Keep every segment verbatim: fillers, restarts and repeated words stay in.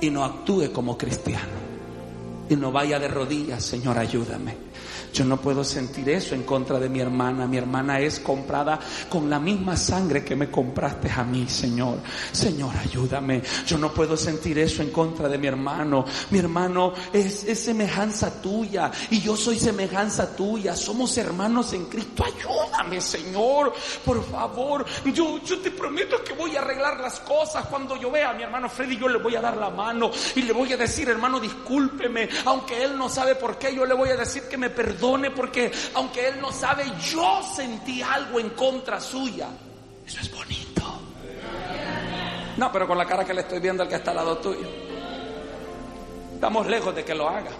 y no actúe como cristiano. Y no vaya de rodillas: Señor, ayúdame. Yo no puedo sentir eso en contra de mi hermana. Mi hermana es comprada con la misma sangre que me compraste a mí, Señor. Señor, ayúdame. Yo no puedo sentir eso en contra de mi hermano. Mi hermano es, es semejanza tuya y yo soy semejanza tuya. Somos hermanos en Cristo. Ayúdame, Señor, por favor. Yo, yo te prometo que voy a arreglar las cosas. Cuando yo vea a mi hermano Freddy, yo le voy a dar la mano y le voy a decir: hermano, discúlpeme. Aunque él no sabe por qué, yo le voy a decir que me perdone, porque aunque él no sabe, yo sentí algo en contra suya. Eso es bonito. No, pero con la cara que le estoy viendo al que está al lado tuyo, estamos lejos de que lo haga.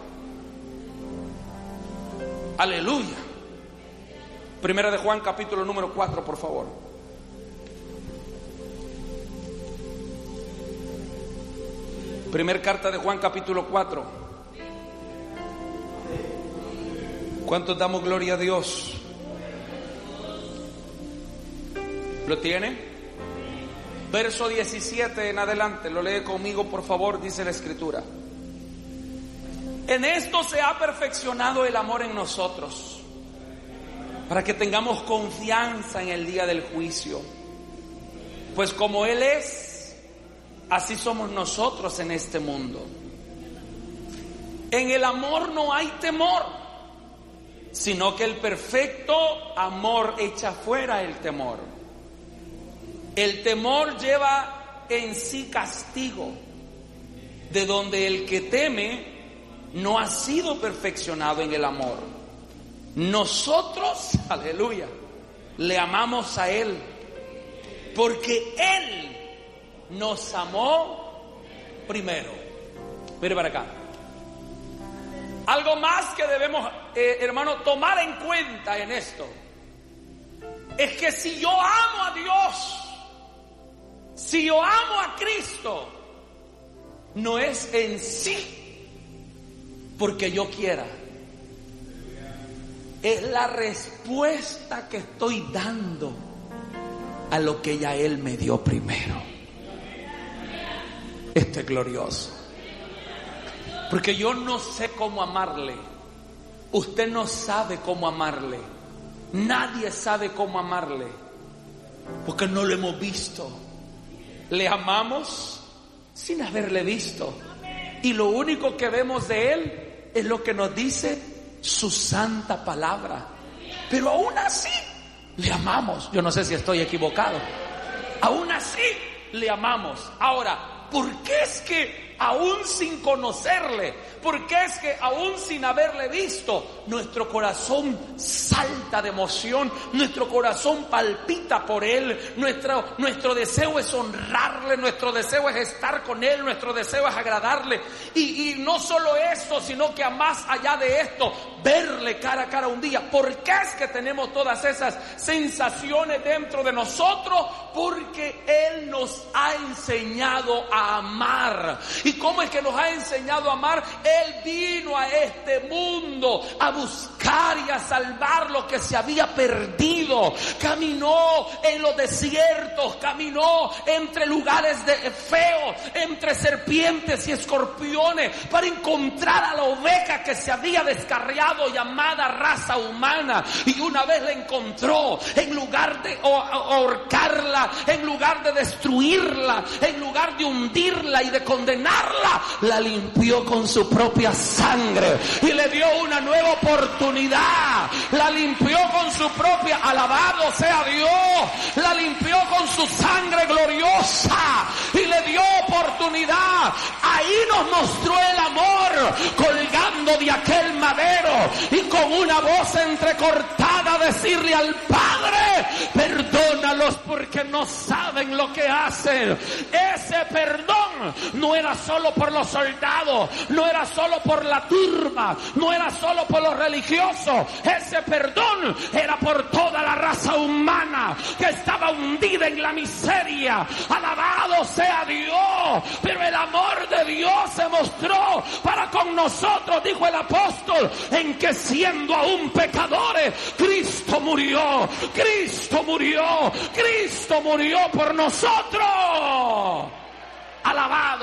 Aleluya. Primera de Juan, capítulo número cuatro, por favor. Primer carta de Juan, capítulo cuatro. ¿Cuántos damos gloria a Dios? ¿Lo tiene? Verso diecisiete en adelante, lo lee conmigo, por favor. Dice la Escritura: en esto se ha perfeccionado el amor en nosotros, para que tengamos confianza en el día del juicio. Pues como Él es, así somos nosotros en este mundo. En el amor no hay temor, sino que el perfecto amor echa fuera el temor. El temor lleva en sí castigo, de donde el que teme no ha sido perfeccionado en el amor. Nosotros, aleluya, le amamos a Él, porque Él nos amó primero. Mire para acá. Algo más que debemos, eh, hermano, tomar en cuenta en esto es que si yo amo a Dios, si yo amo a Cristo, no es en sí porque yo quiera, es la respuesta que estoy dando a lo que ya Él me dio primero. Esto es glorioso. Porque yo no sé cómo amarle. Usted no sabe cómo amarle. Nadie sabe cómo amarle, porque no lo hemos visto. Le amamos sin haberle visto. Y lo único que vemos de Él es lo que nos dice su santa palabra. Pero aún así le amamos. Yo no sé si estoy equivocado. Aún así le amamos. Ahora, ¿por qué es que aún sin conocerle, por qué es que aún sin haberle visto, nuestro corazón salta de emoción, nuestro corazón palpita por Él, nuestro, nuestro deseo es honrarle, nuestro deseo es estar con Él, nuestro deseo es agradarle? Y, y no solo eso, sino que a más allá de esto, verle cara a cara un día. ¿Por qué es que tenemos todas esas sensaciones dentro de nosotros? Porque Él nos ha enseñado a amar. ¿Y cómo es que nos ha enseñado a amar? Él vino a este mundo a buscar y a salvar lo que se había perdido. Caminó en los desiertos, caminó entre lugares de feos, entre serpientes y escorpiones, para encontrar a la oveja que se había descarriado, llamada raza humana. Y una vez la encontró, en lugar de ahorcarla, en lugar de destruirla, en lugar de hundirla y de condenarla, la limpió con su propia sangre y le dio una nueva oportunidad. La limpió con su propia, alabado sea Dios, la limpió con su sangre gloriosa y le dio oportunidad. Ahí nos mostró el amor, colgando de aquel madero y con una voz entrecortada decirle al Padre: perdónalos porque no saben lo que hacen. Ese perdón no era solo por los soldados, no era solo por la turba, no era solo por los religiosos. Ese perdón era por toda la raza humana que estaba hundida en la miseria. Alabado sea Dios. Pero el amor de Dios se mostró para con nosotros, dijo el apóstol, en que siendo aún pecadores, Cristo murió, Cristo murió, Cristo murió por nosotros. Alabado